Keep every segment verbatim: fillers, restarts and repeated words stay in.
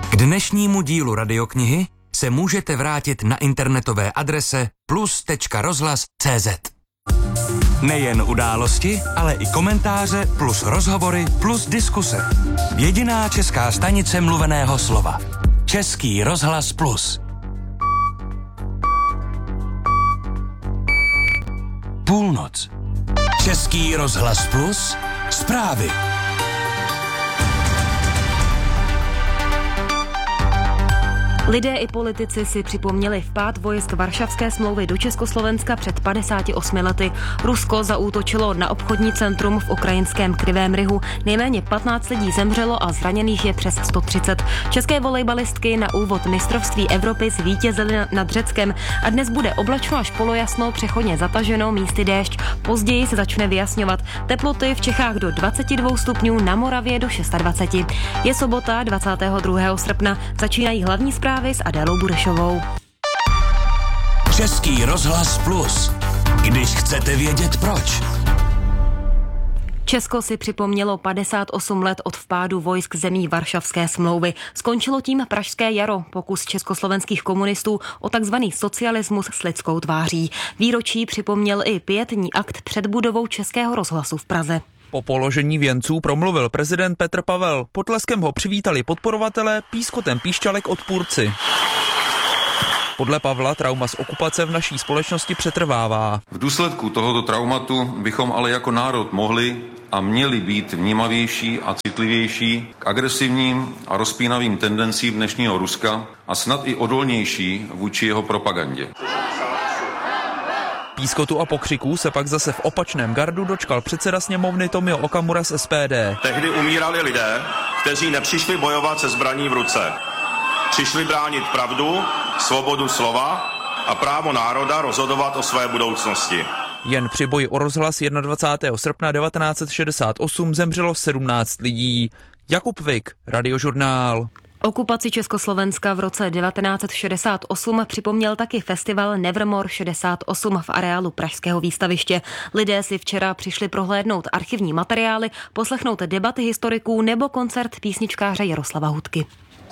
K dnešnímu dílu radioknihy se můžete vrátit na internetové adrese plus tečka rozhlas tečka cé zet. Nejen události, ale i komentáře plus rozhovory plus diskuse. Jediná česká stanice mluveného slova. Český rozhlas plus. Půlnoc. Český rozhlas plus. Zprávy. Lidé i politici si připomněli vpád vojsk Varšavské smlouvy do Československa před padesáti osmi lety. Rusko zaútočilo na obchodní centrum v ukrajinském Krivém Rihu. Nejméně patnáct lidí zemřelo a zraněných je přes sto třicet. České volejbalistky na úvod mistrovství Evropy zvítězily nad Řeckem a dnes bude oblačno až polojasno, přechodně zataženo, místy déšť. Později se začne vyjasňovat. Teploty v Čechách do dvacet dva stupňů, na Moravě do dvacet šest. Je sobota dvacátého druhého srpna. Začínají hlavní zprávy s Adélou Burešovou. Český rozhlas plus. Když chcete vědět proč. Česko si připomnělo padesát osm let od vpádu vojsk zemí Varšavské smlouvy. Skončilo tím Pražské jaro, pokus československých komunistů o takzvaný socialismus s lidskou tváří. Výročí připomněl i pietní akt před budovou Českého rozhlasu v Praze. Po položení věnců promluvil prezident Petr Pavel. Potleskem ho přivítali podporovatelé, pískotem píšťalek odpůrci. Podle Pavla trauma z okupace v naší společnosti přetrvává. V důsledku tohoto traumatu bychom ale jako národ mohli a měli být vnímavější a citlivější k agresivním a rozpínavým tendencím dnešního Ruska a snad i odolnější vůči jeho propagandě. Pískotu a pokřiků se pak zase v opačném gardu dočkal předseda sněmovny Tomio Okamura z es pé dé. Tehdy umírali lidé, kteří nepřišli bojovat se zbraní v ruce. Přišli bránit pravdu, svobodu slova a právo národa rozhodovat o své budoucnosti. Jen při boji o rozhlas dvacátého prvního srpna devatenáct set šedesát osm zemřelo sedmnáct lidí. Jakub Vik, Radiožurnál. Okupaci Československa v roce devatenáct set šedesát osm připomněl taky festival Nevermore šedesát osm v areálu Pražského výstaviště. Lidé si včera přišli prohlédnout archivní materiály, poslechnout debaty historiků nebo koncert písničkáře Jaroslava Hudky.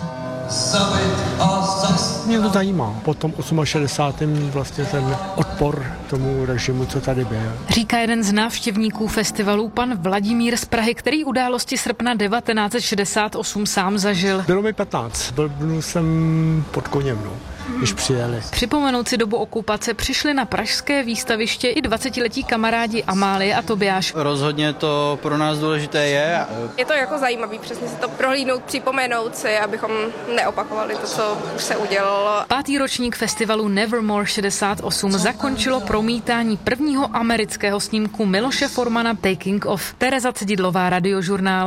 Mě to zajímá. Po tom šedesátém osmém vlastně ten odpor tomu režimu, co tady byl. Říká jeden z návštěvníků festivalu, pan Vladimír z Prahy, který události srpna devatenáct set šedesát osm sám zažil. Bylo mi patnáct. Byl jsem pod koněm, no, když přijeli. Připomenout si dobu okupace přišli na pražské výstaviště i dvacetiletí kamarádi Amálie a Tobiáš. Rozhodně to pro nás důležité je. Je to jako zajímavý přesně si to prohlídnout, připomenout si, abychom neopakovali to, co už se udělalo. Pátý ročník festivalu Nevermore šedesát osm zakončilo promítání prvního amerického snímku Miloše Formana Taking Off. Tereza Cedidlová, Radiožurnál.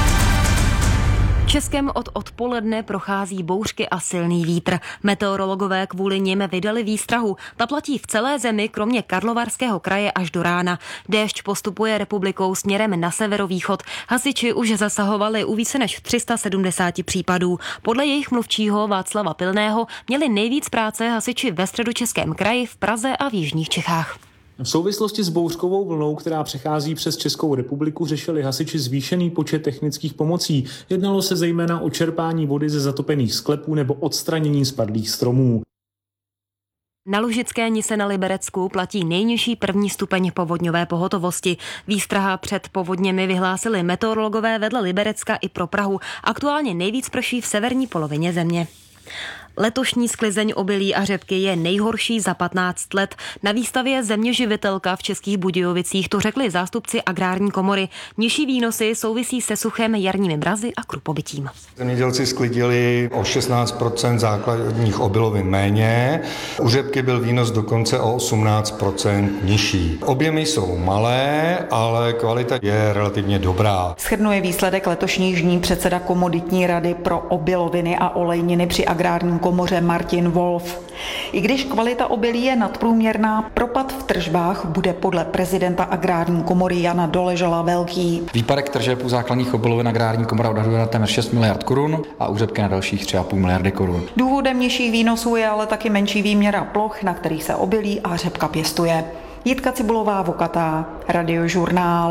Českem od odpoledne prochází bouřky a silný vítr. Meteorologové kvůli nim vydali výstrahu. Ta platí v celé zemi, kromě Karlovarského kraje až do rána. Déšť postupuje republikou směrem na severovýchod. Hasiči už zasahovali u více než tři sta sedmdesát případů. Podle jejich mluvčího Václava Pilného měli nejvíc práce hasiči ve Středočeském kraji, v Praze a v jižních Čechách. V souvislosti s bouřkovou vlnou, která přechází přes Českou republiku, řešili hasiči zvýšený počet technických pomocí. Jednalo se zejména o čerpání vody ze zatopených sklepů nebo odstranění spadlých stromů. Na Lužické Nise na Liberecku platí nejnižší první stupeň povodňové pohotovosti. Výstraha před povodněmi vyhlásili meteorologové vedle Liberecka i pro Prahu. Aktuálně nejvíc prší v severní polovině země. Letošní sklizeň obilí a řepky je nejhorší za patnáct let. Na výstavě Zeměživitelka v Českých Budějovicích to řekli zástupci Agrární komory. Nižší výnosy souvisí se suchem, jarními mrazy a krupobytím. Zemědělci sklidili o šestnáct procent základních obilovin méně. U řepky byl výnos dokonce o osmnáct procent nižší. Objemy jsou malé, ale kvalita je relativně dobrá. Shrnuje výsledek letošní žní předseda komoditní rady pro obiloviny a olejniny při Agrární komoře Martin Wolf. I když kvalita obilí je nadprůměrná, propad v tržbách bude podle prezidenta Agrární komory Jana Doležala velký. Výpadek tržeb u základních obilovin Agrární komora odhaduje na téměř šest miliard korun a u řepky na dalších tři a půl miliardy korun. Důvodem nižších výnosů je ale taky menší výměra ploch, na kterých se obilí a řepka pěstuje. Jitka Cibulová, Vokatá, Radiožurnál.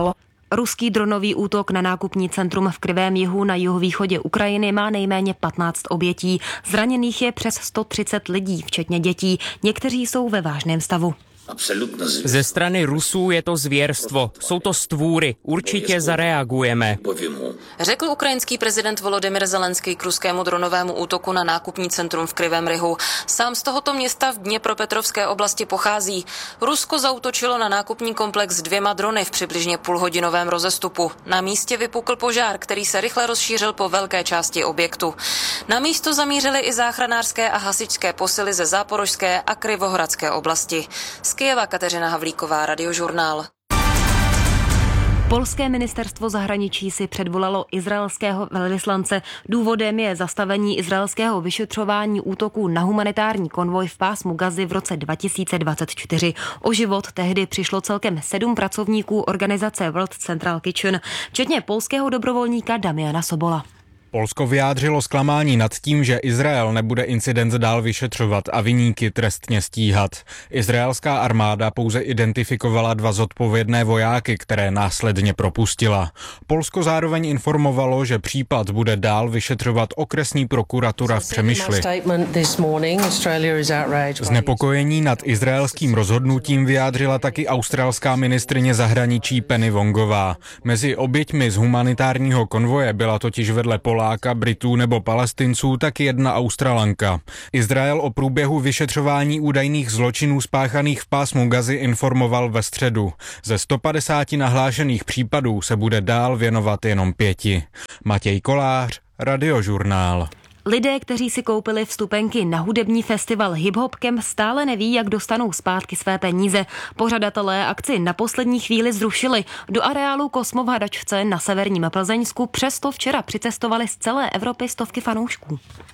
Ruský dronový útok na nákupní centrum v Krivém Jihu na jihovýchodě Ukrajiny má nejméně patnáct obětí. Zraněných je přes sto třicet lidí, včetně dětí. Někteří jsou ve vážném stavu. Ze strany Rusů je to zvěrstvo. Jsou to stvůry. Určitě zareagujeme. Řekl ukrajinský prezident Volodymyr Zelenský k ruskému dronovému útoku na nákupní centrum v Krivém Rihu. Sám z tohoto města v Dněpropetrovské oblasti pochází. Rusko zaútočilo na nákupní komplex s dvěma drony v přibližně půlhodinovém rozestupu. Na místě vypukl požár, který se rychle rozšířil po velké části objektu. Na místo zamířily i záchranářské a hasičské posily ze Záporožské a Krivohradské oblasti. Z Kyjeva Kateřina Havlíková, Radiožurnál. Polské ministerstvo zahraničí si předvolalo izraelského velvyslance. Důvodem je zastavení izraelského vyšetřování útoků na humanitární konvoj v pásmu Gazy v roce dva tisíce dvacet čtyři. O život tehdy přišlo celkem sedm pracovníků organizace World Central Kitchen, včetně polského dobrovolníka Damiana Sobola. Polsko vyjádřilo zklamání nad tím, že Izrael nebude incident dál vyšetřovat a viníky trestně stíhat. Izraelská armáda pouze identifikovala dva zodpovědné vojáky, které následně propustila. Polsko zároveň informovalo, že případ bude dál vyšetřovat okresní prokuratura v Přemyšli. Znepokojení nad izraelským rozhodnutím vyjádřila taky australská ministryně zahraničí Penny Wongová. Mezi oběťmi z humanitárního konvoje byla totiž vedle Poláka, Britů nebo Palestinců, tak jedna Australanka. Izrael o průběhu vyšetřování údajných zločinů spáchaných v pásmu Gazy informoval ve středu. Ze sto padesáti nahlášených případů se bude dál věnovat jenom pěti. Matěj Kolář, Radiožurnál. Lidé, kteří si koupili vstupenky na hudební festival Hip Hop Camp, stále neví, jak dostanou zpátky své peníze. Pořadatelé akci na poslední chvíli zrušili. Do areálu Kosmo v Hadačce na severním Plzeňsku přesto včera přicestovali z celé Evropy stovky fanoušků.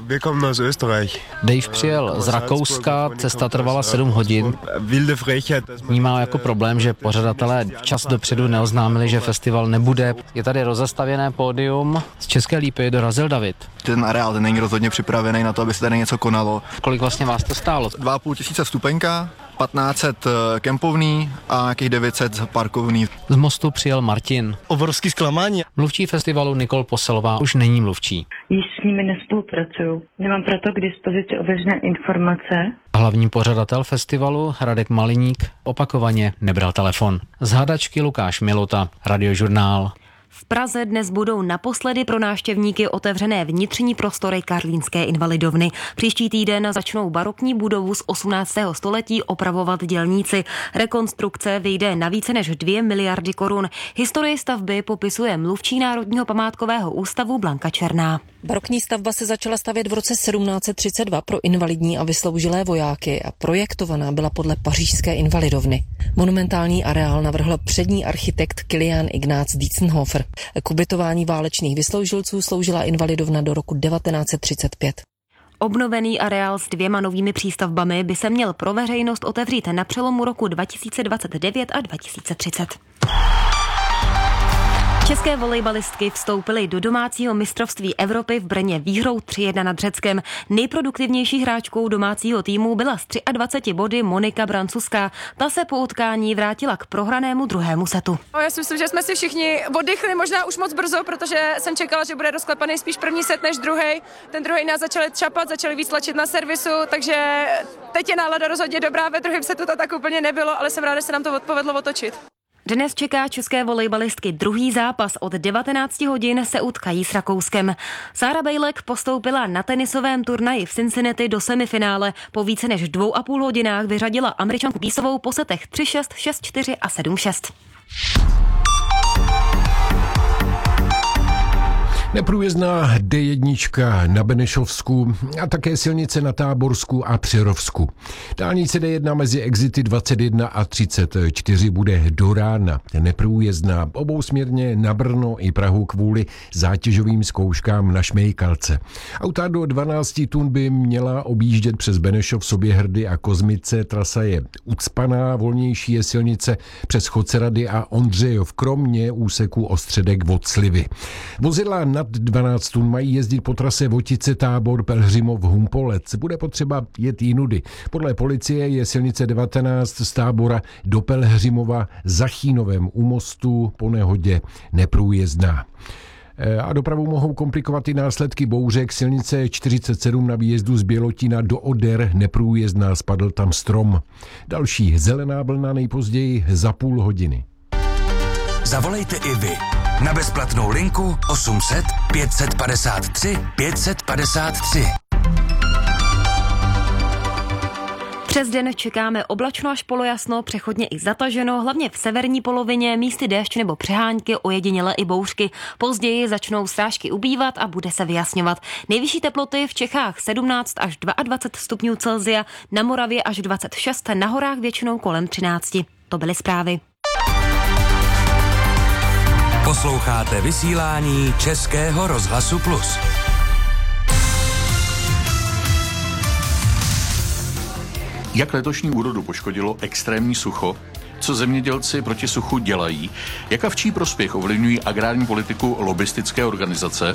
Dave přijel z Rakouska, cesta trvala sedm hodin. Vnímá jako problém, že pořadatelé čas dopředu neoznámili, že festival nebude. Je tady rozestavěné pódium. Z České Lípy dorazil David. Ten areál ten není rozhodně připravený na to, aby se tady něco konalo. Kolik vlastně vás to stálo? Dva a půl tisíce vstupenka, patnáct set kempovný a nějakých devět set parkovný. Z Mostu přijel Martin. Obrovský zklamání. Mluvčí festivalu Nikol Poselová už není mluvčí. Již s nimi nespolupracuju. Nemám proto k dispozici ověřené informace. Hlavní pořadatel festivalu Radek Maliník opakovaně nebral telefon. Z Hadačky Lukáš Milota, Radiožurnál. V Praze dnes budou naposledy pro návštěvníky otevřené vnitřní prostory Karlínské invalidovny. Příští týden začnou barokní budovu z osmnáctého století opravovat dělníci. Rekonstrukce vyjde na více než dvě miliardy korun. Historii stavby popisuje mluvčí Národního památkového ústavu Blanka Černá. Barokní stavba se začala stavět v roce sedmnáct set třicet dva pro invalidní a vysloužilé vojáky a projektovaná byla podle pařížské invalidovny. Monumentální areál navrhl přední architekt Kilian Ignác Dietzenhofer. K ubytování válečných vysloužilců sloužila invalidovna do roku devatenáct set třicet pět. Obnovený areál s dvěma novými přístavbami by se měl pro veřejnost otevřít na přelomu roku dva tisíce dvacet devět a dva tisíce třicet. České volejbalistky vstoupily do domácího mistrovství Evropy v Brně výhrou tři jedna nad Řeckem. Nejproduktivnější hráčkou domácího týmu byla s dvaceti třemi body Monika Brancuská. Ta se po utkání vrátila k prohranému druhému setu. Já si myslím, že jsme si všichni oddychli možná už moc brzo, protože jsem čekala, že bude rozklepaný spíš první set než druhý. Ten druhý nás začali třapat, začali víc tlačit na servisu, takže teď je nálada rozhodně dobrá. Ve druhém setu to tak úplně nebylo, ale jsem ráda, že se nám to odpovedlo otočit. Dnes čeká české volejbalistky druhý zápas. Od devatenácti hodin se utkají s Rakouskem. Sára Bejlek postoupila na tenisovém turnaji v Cincinnati do semifinále. Po více než dvou a půl hodinách vyřadila Američanku Písovou po setech tři šest, šest čtyři a sedm šest. Neprůjezdná D jedna na Benešovsku a také silnice na Táborsku a Přerovsku. Dálnice D jedna mezi exity dvacet jedna a třicet čtyři bude do rána neprůjezdná obousměrně na Brno i Prahu kvůli zátěžovým zkouškám na Šmejkalce. Auta do dvanáct tun by měla objíždět přes Benešov, Soběhrdy a Kozmice. Trasa je ucpaná, volnější je silnice přes Chocerady a Ondřejov, kromě úseku Ostředek od Slivy. Vozidla nad nad dvanáct tun mají jezdit po trase Votice Tábor Pelhřimov Humpolec. Bude potřeba jet jinudy. Podle policie je silnice devatenáct z Tábora do Pelhřimova za Chínovem u mostu po nehodě neprůjezdná. A dopravu mohou komplikovat i následky bouřek. Silnice čtyřicet sedm na výjezdu z Bělotina do Oder neprůjezdná, spadl tam strom. Další zelená vlna nejpozději za půl hodiny. Zavolejte i vy na bezplatnou linku osm set pět set padesát tři pět set padesát tři. Přes den čekáme oblačno až polojasno, přechodně i zataženo, hlavně v severní polovině, místy déšť nebo přehánky, ojediněle i bouřky. Později začnou srážky ubývat a bude se vyjasňovat. Nejvyšší teploty v Čechách sedmnáct až dvacet dva stupňů Celsia, na Moravě až dvacet šest, na horách většinou kolem třináct. To byly zprávy. Posloucháte vysílání Českého rozhlasu Plus. Jak letošní úrodu poškodilo extrémní sucho? Co zemědělci proti suchu dělají? Jak a v čí prospěch ovlivňují agrární politiku lobbystické organizace?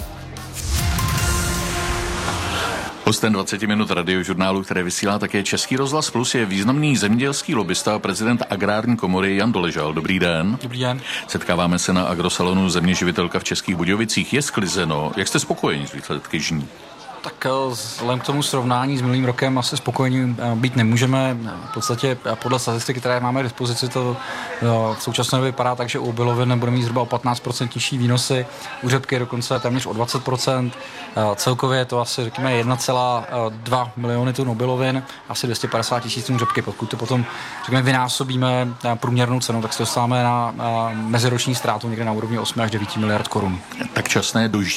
Hostem dvacet minut radiožurnálu, které vysílá také Český rozhlas Plus, je významný zemědělský lobbysta a prezident agrární komory Jan Doležal. Dobrý den. Dobrý den. Setkáváme se na agrosalonu Země živitelka v Českých Budějovicích. Je sklizeno. Jak jste spokojeni s výsledky žní? Tak vzhledem k tomu srovnání s minulým rokem asi spokojení být nemůžeme. V podstatě podle statistiky, které máme k dispozici, to v současné době vypadá tak, že u obilovin budeme mít zhruba o patnáct procent nižší výnosy, u řepky dokonce téměř o dvacet procent. Celkově je to asi, řekněme, jedna celá dva miliony tun obilovin, asi dvě stě padesát tisíc tun řepky. Pokud to potom, řekněme, vynásobíme průměrnou cenu, tak se dostáváme na meziroční ztrátu někde na úrovni osm až devět miliard korun. Tak časné dožití